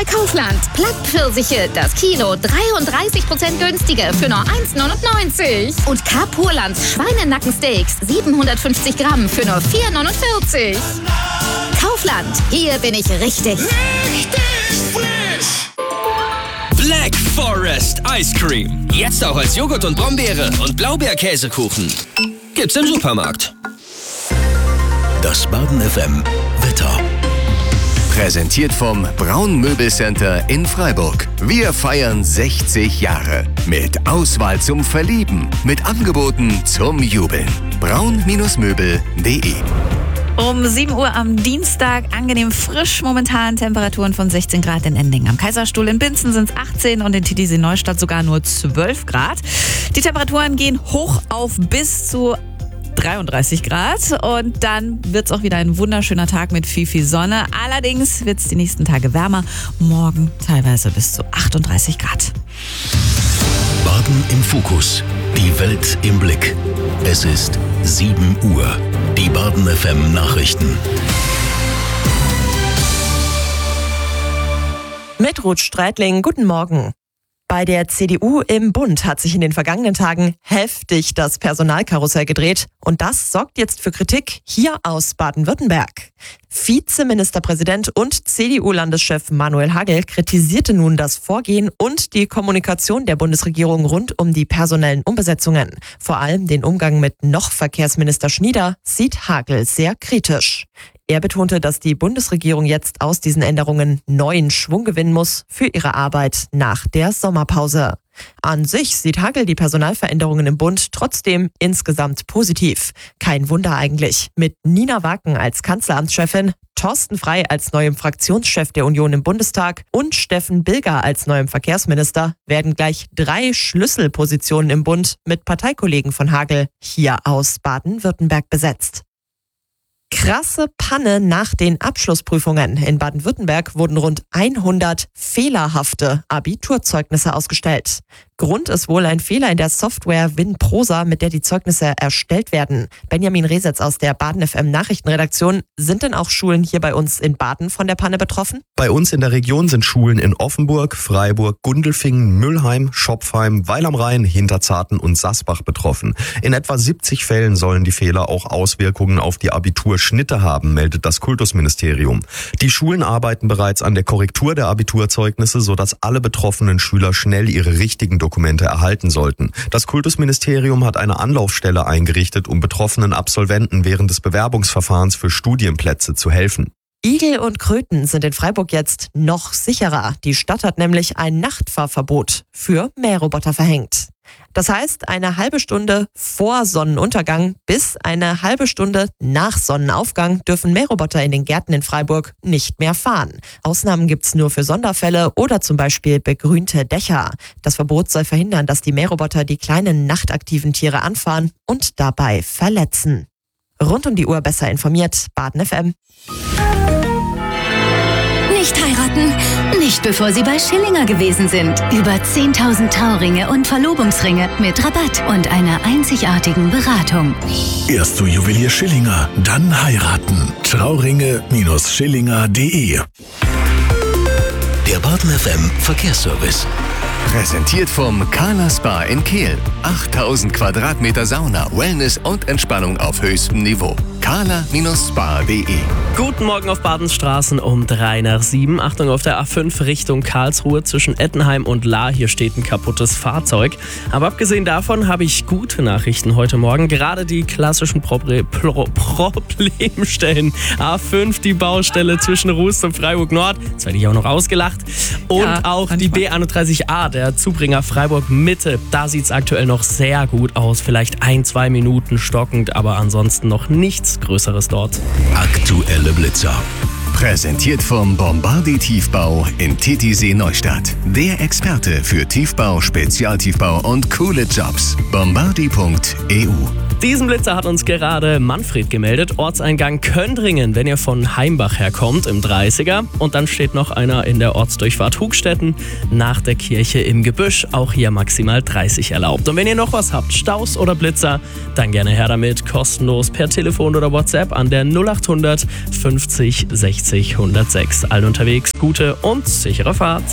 bei Kaufland. Plattpfirsiche, das Kilo 33% günstiger für nur 1,99. Und K-Purlands Schweinenackensteaks 750 Gramm für nur 4,49. Kaufland, hier bin ich richtig. Black Forest Ice Cream. Jetzt auch als Joghurt und Brombeere und Blaubeerkäsekuchen. Gibt's im Supermarkt. Das Baden FM Wetter. Präsentiert vom Braun Möbelcenter in Freiburg. Wir feiern 60 Jahre. Mit Auswahl zum Verlieben. Mit Angeboten zum Jubeln. braun-möbel.de. Um 7 Uhr am Dienstag, angenehm frisch momentan, Temperaturen von 16 Grad in Ending. Am Kaiserstuhl in Binzen sind es 18 und in Titisee Neustadt sogar nur 12 Grad. Die Temperaturen gehen hoch auf bis zu 33 Grad und dann wird es auch wieder ein wunderschöner Tag mit viel Sonne. Allerdings wird es die nächsten Tage wärmer, morgen teilweise bis zu 38 Grad. Baden im Fokus. Die Welt im Blick. Es ist 7 Uhr. Die Baden FM Nachrichten. Mit Ruth Streitling, guten Morgen. Bei der CDU im Bund hat sich in den vergangenen Tagen heftig das Personalkarussell gedreht. Und das sorgt jetzt für Kritik hier aus Baden-Württemberg. Vizeministerpräsident und CDU-Landeschef Manuel Hagel kritisierte nun das Vorgehen und die Kommunikation der Bundesregierung rund um die personellen Umbesetzungen. Vor allem den Umgang mit Noch-Verkehrsminister Schnieder sieht Hagel sehr kritisch. Er betonte, dass die Bundesregierung jetzt aus diesen Änderungen neuen Schwung gewinnen muss für ihre Arbeit nach der Sommerpause. An sich sieht Hagel die Personalveränderungen im Bund trotzdem insgesamt positiv. Kein Wunder eigentlich. Mit Nina Waken als Kanzleramtschefin, Thorsten Frey als neuem Fraktionschef der Union im Bundestag und Steffen Bilger als neuem Verkehrsminister werden gleich 3 Schlüsselpositionen im Bund mit Parteikollegen von Hagel hier aus Baden-Württemberg besetzt. Krasse Panne nach den Abschlussprüfungen. In Baden-Württemberg wurden rund 100 fehlerhafte Abiturzeugnisse ausgestellt. Grund ist wohl ein Fehler in der Software WinProsa, mit der die Zeugnisse erstellt werden. Benjamin Resetz aus der Baden FM Nachrichtenredaktion. Sind denn auch Schulen hier bei uns in Baden von der Panne betroffen? Bei uns in der Region sind Schulen in Offenburg, Freiburg, Gundelfingen, Müllheim, Schopfheim, Weil am Rhein, Hinterzarten und Sasbach betroffen. In etwa 70 Fällen sollen die Fehler auch Auswirkungen auf die Abiturschnitte haben, meldet das Kultusministerium. Die Schulen arbeiten bereits an der Korrektur der Abiturzeugnisse, sodass alle betroffenen Schüler schnell ihre richtigen Dokumente erhalten sollten. Das Kultusministerium hat eine Anlaufstelle eingerichtet, um betroffenen Absolventen während des Bewerbungsverfahrens für Studienplätze zu helfen. Igel und Kröten sind in Freiburg jetzt noch sicherer. Die Stadt hat nämlich ein Nachtfahrverbot für Mähroboter verhängt. Das heißt, eine halbe Stunde vor Sonnenuntergang bis eine halbe Stunde nach Sonnenaufgang dürfen Mähroboter in den Gärten in Freiburg nicht mehr fahren. Ausnahmen gibt's nur für Sonderfälle oder zum Beispiel begrünte Dächer. Das Verbot soll verhindern, dass die Mähroboter die kleinen nachtaktiven Tiere anfahren und dabei verletzen. Rund um die Uhr besser informiert, Baden FM. Nicht heiraten? Nicht bevor Sie bei Schillinger gewesen sind. Über 10.000 Trauringe und Verlobungsringe mit Rabatt und einer einzigartigen Beratung. Erst zu Juwelier Schillinger, dann heiraten. Trauringe-Schillinger.de. Der Baden FM Verkehrsservice. Präsentiert vom Carla Spa in Kehl. 8000 Quadratmeter Sauna, Wellness und Entspannung auf höchstem Niveau. carla-spa.de. Guten Morgen auf Badens Straßen um 6:03. Achtung auf der A5 Richtung Karlsruhe zwischen Ettenheim und Lahr. Hier steht ein kaputtes Fahrzeug. Aber abgesehen davon habe ich gute Nachrichten heute Morgen. Gerade die klassischen Problemstellen. A5, die Baustelle zwischen Rust und Freiburg Nord. Jetzt werde ich auch noch ausgelacht. Und Ja, auch die B31A, der Zubringer Freiburg Mitte. Da sieht es aktuell noch sehr gut aus. Vielleicht 1-2 Minuten stockend, aber ansonsten noch nichts Größeres dort. Aktuelle Blitzer. Präsentiert vom Bombardi Tiefbau in Titisee Neustadt. Der Experte für Tiefbau, Spezialtiefbau und coole Jobs. Bombardi.eu. Diesen Blitzer hat uns gerade Manfred gemeldet. Ortseingang Köndringen, wenn ihr von Heimbach herkommt, im 30er. Und dann steht noch einer in der Ortsdurchfahrt Hugstetten nach der Kirche im Gebüsch. Auch hier maximal 30 erlaubt. Und wenn ihr noch was habt, Staus oder Blitzer, dann gerne her damit. Kostenlos per Telefon oder WhatsApp an der 0800 50 60 106. Allen unterwegs, gute und sichere Fahrt.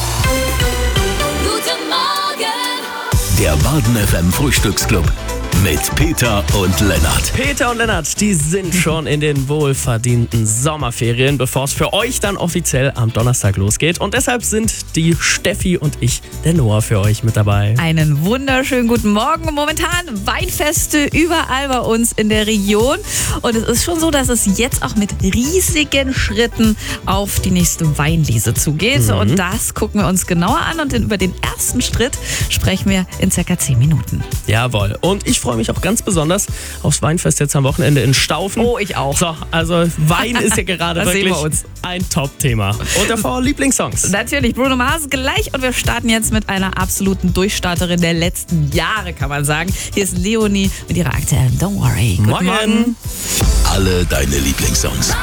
Guten Morgen! Der Baden FM Frühstücksclub mit Peter und Lennart. Peter und Lennart, die sind schon in den wohlverdienten Sommerferien, bevor es für euch dann offiziell am Donnerstag losgeht. Und deshalb sind die Steffi und ich, der Noah, für euch mit dabei. Einen wunderschönen guten Morgen. Momentan Weinfeste überall bei uns in der Region. Und es ist schon so, dass es jetzt auch mit riesigen Schritten auf die nächste Weinlese zugeht. Und das gucken wir uns genauer an. Und über den ersten Schritt sprechen wir in circa 10 Minuten. Jawohl. Und ich freue mich auch ganz besonders aufs Weinfest jetzt am Wochenende in Staufen. Oh, ich auch. So, also Wein ist ja gerade Das sehen wirklich wir uns. ein Top-Thema. Und davor Lieblingssongs. Natürlich, Bruno Mars gleich. Und wir starten jetzt mit einer absoluten Durchstarterin der letzten Jahre, kann man sagen. Hier ist Leonie mit ihrer aktuellen Don't Worry. Guten Morgen. Alle deine Lieblingssongs.